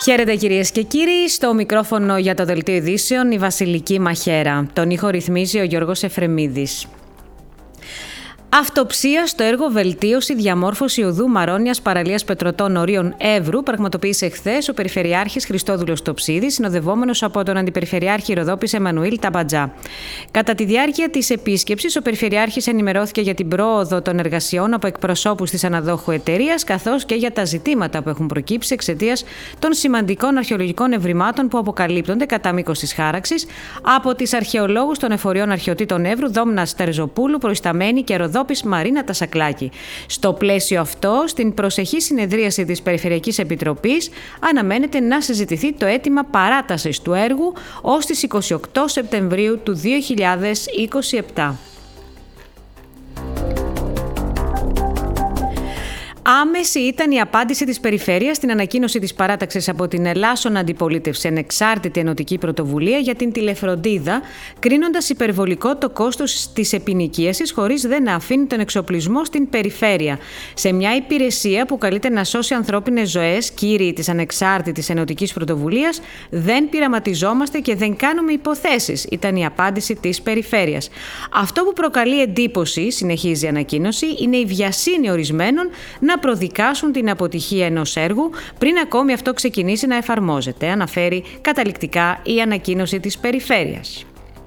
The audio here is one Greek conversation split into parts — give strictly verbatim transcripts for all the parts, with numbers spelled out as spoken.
Χαίρετε κυρίες και κύριοι, στο μικρόφωνο για το Δελτίο Ειδήσεων η Βασιλική Μαχαίρα. Τον ήχο ρυθμίζει ο Γιώργος Εφρεμίδης. Αυτοψία στο έργο Βελτίωση Διαμόρφωση Οδού Μαρώνιας Παραλίας Πετρωτών Ορίων Εύρου πραγματοποίησε χθες ο Περιφερειάρχης Χριστόδουλος Τοψίδης, συνοδευόμενος από τον Αντιπεριφερειάρχη Ροδόπης Εμμανουήλ Ταμπατζά. Κατά τη διάρκεια της επίσκεψης, ο Περιφερειάρχης ενημερώθηκε για την πρόοδο των εργασιών από εκπροσώπους της αναδόχου εταιρείας, καθώς και για τα ζητήματα που έχουν προκύψει εξαιτίας των σημαντικών αρχαιολογικών ευρημάτων που αποκαλύπτονται κατά μήκος της χάραξης από τις αρχαιολόγους των εφοριών αρχαιοτήτων Εύρου Δόμνα Τερζοπούλου, Προϊσταμένη και Ροδόπης Μαρίνα Τασακλάκη. Στο πλαίσιο αυτό, στην προσεχή συνεδρίαση της Περιφερειακής Επιτροπής αναμένεται να συζητηθεί το αίτημα παράτασης του έργου ως τις είκοσι οκτώ Σεπτεμβρίου του δύο χιλιάδες είκοσι επτά. Άμεση ήταν η απάντηση της Περιφέρειας στην ανακοίνωση της παράταξης από την Ελλάσσον Αντιπολίτευση Ανεξάρτητη Ενωτική Πρωτοβουλία για την τηλεφροντίδα, κρίνοντας υπερβολικό το κόστος της επινοικίασης χωρίς δε να αφήνει τον εξοπλισμό στην Περιφέρεια. Σε μια υπηρεσία που καλείται να σώσει ανθρώπινες ζωές, κύριοι της Ανεξάρτητης Ενωτικής Πρωτοβουλίας, δεν πειραματιζόμαστε και δεν κάνουμε υποθέσεις, ήταν η απάντηση της Περιφέρειας. Αυτό που προκαλεί εντύπωση, συνεχίζει η ανακοίνωση, είναι η βιασύνη ορισμένων να προδικάσουν την αποτυχία ενός έργου πριν ακόμη αυτό ξεκινήσει να εφαρμόζεται, αναφέρει καταληκτικά η ανακοίνωση της Περιφέρειας.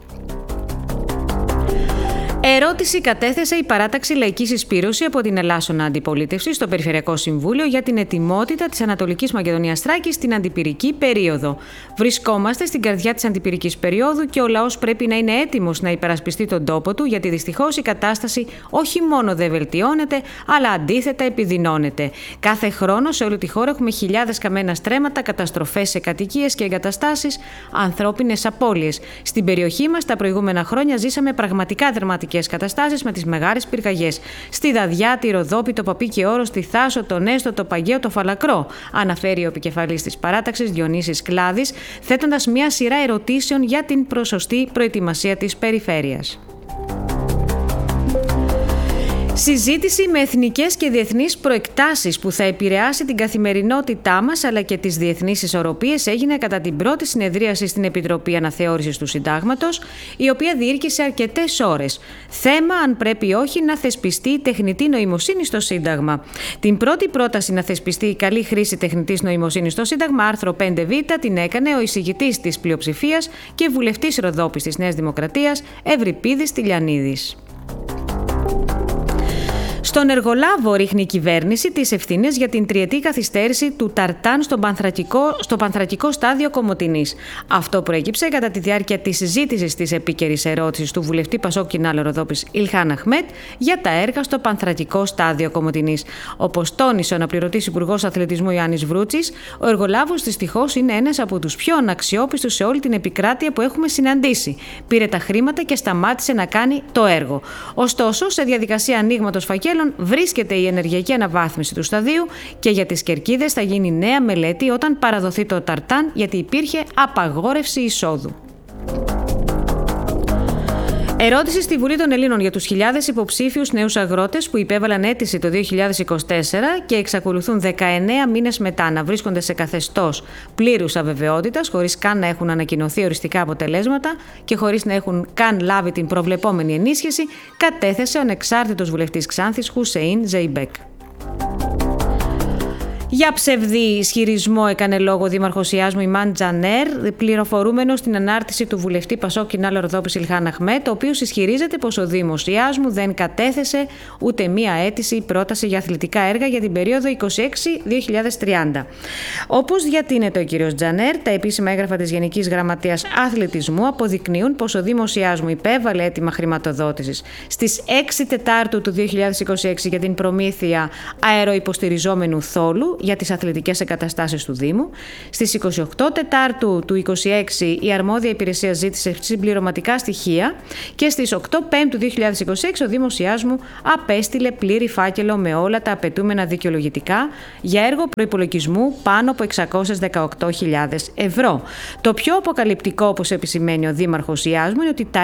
Ερώτηση κατέθεσε η παράταξη Λαϊκή Συσπήρωση από την Ελλάσσον Αντιπολίτευση στο Περιφερειακό Συμβούλιο για την ετοιμότητα της Ανατολικής Μακεδονίας Θράκης στην αντιπυρική περίοδο. Βρισκόμαστε στην καρδιά της αντιπυρικής περίοδου και ο λαός πρέπει να είναι έτοιμος να υπερασπιστεί τον τόπο του, γιατί δυστυχώς η κατάσταση όχι μόνο δεν βελτιώνεται, αλλά αντίθετα επιδεινώνεται. Κάθε χρόνο σε όλη τη χώρα έχουμε χιλιάδες καμένα στρέμματα, καταστροφές σε κατοικίες και εγκαταστάσεις, ανθρώπινες απώλειες. Στην περιοχή μας τα προηγούμενα χρόνια ζήσαμε πραγματικά δραματικές καταστάσεις με τις μεγάλες πυρκαγιές. Στη Δαδιά, τη Ροδόπη, το Παπίκι Όρος, τη Θάσο, τον Έστω, το Παγαίο, το Φαλακρό, αναφέρει ο επικεφαλής της παράταξης Διονύσης Κλάδης, θέτοντας μια σειρά ερωτήσεων για την προσωστή προετοιμασία της Περιφέρειας. Συζήτηση με εθνικές και διεθνείς προεκτάσεις που θα επηρεάσει την καθημερινότητά μας αλλά και τις διεθνείς ισορροπίες έγινε κατά την πρώτη συνεδρίαση στην Επιτροπή Αναθεώρησης του Συντάγματος, η οποία διήρκησε αρκετές ώρες. Θέμα αν πρέπει ή όχι να θεσπιστεί η τεχνητή νοημοσύνη στο Σύνταγμα. Την πρώτη πρόταση να θεσπιστεί η καλή χρήση τεχνητής νοημοσύνης στο Σύνταγμα, άρθρο πέντε β, την έκανε ο εισηγητής της πλειοψηφίας και βουλευτής Ροδόπης της Νέας Δημοκρατίας, Ευρυπίδης Τηλιανίδης. Στον εργολάβο ρίχνει η κυβέρνηση τις ευθύνες για την τριετή καθυστέρηση του Ταρτάν στο πανθρακικό, στο πανθρακικό στάδιο Κομοτηνής. Αυτό προέκυψε κατά τη διάρκεια της συζήτησης της επίκαιρης ερώτησης του βουλευτή Πασόκ Κινάλο Ροδόπης Ιλχάν Αχμέτ για τα έργα στο πανθρακικό στάδιο Κομοτηνής. Όπως τόνισε ο αναπληρωτής Υπουργός Αθλητισμού Ιωάννης Βρούτσης, ο εργολάβος δυστυχώς είναι ένας από τους πιο αναξιόπιστους σε όλη την επικράτεια που έχουμε συναντήσει. Πήρε τα χρήματα και σταμάτησε να κάνει το έργο. Ωστόσο, σε διαδικασία ανοίγματος φακέλων βρίσκεται η ενεργειακή αναβάθμιση του σταδίου και για τις κερκίδες θα γίνει νέα μελέτη όταν παραδοθεί το Ταρτάν, γιατί υπήρχε απαγόρευση εισόδου. Ερώτηση στη Βουλή των Ελλήνων για τους χιλιάδες υποψήφιους νέους αγρότες που υπέβαλαν αίτηση το δύο χιλιάδες είκοσι τέσσερα και εξακολουθούν δεκαεννέα μήνες μετά να βρίσκονται σε καθεστώς πλήρους αβεβαιότητας, χωρίς καν να έχουν ανακοινωθεί οριστικά αποτελέσματα και χωρίς να έχουν καν λάβει την προβλεπόμενη ενίσχυση, κατέθεσε ο ανεξάρτητος βουλευτής Ξάνθης Χουσέιν Ζεϊμπέκ. Για ψευδή ισχυρισμό έκανε λόγο ο δήμαρχος Ιάσμου Ιμάν Τζανέρ, πληροφορούμενος στην ανάρτηση του βουλευτή Πασόκ Κινάλο Ροδόπης Ιλχάν Αχμέτ, ο οποίος ισχυρίζεται πως ο Δήμος Ιάσμου δεν κατέθεσε ούτε μία αίτηση ή πρόταση για αθλητικά έργα για την περίοδο είκοσι έξι με δύο χιλιάδες τριάντα. Όπως διατείνεται ο κ. Τζανέρ, τα επίσημα έγγραφα της Γενικής Γραμματείας Αθλητισμού αποδεικνύουν πως ο Δήμος Ιάσμου υπέβαλε αίτημα χρηματοδότησης στις έξι Τετάρτου του δύο χιλιάδες είκοσι έξι για την προμήθεια αεροϊποστηριζόμενου θόλου για τις αθλητικές εγκαταστάσεις του Δήμου. Στις είκοσι οκτώ Τετάρτου του είκοσι έξι η αρμόδια υπηρεσία ζήτησε συμπληρωματικά στοιχεία και στις οκτώ Πέμπτου δύο χιλιάδες είκοσι έξι ο Δήμος Ιάσμου απέστειλε πλήρη φάκελο με όλα τα απαιτούμενα δικαιολογητικά για έργο προϋπολογισμού πάνω από εξακόσιες δεκαοκτώ χιλιάδες ευρώ. Το πιο αποκαλυπτικό, όπως επισημαίνει ο Δήμαρχος Ιάσμου, είναι ότι τα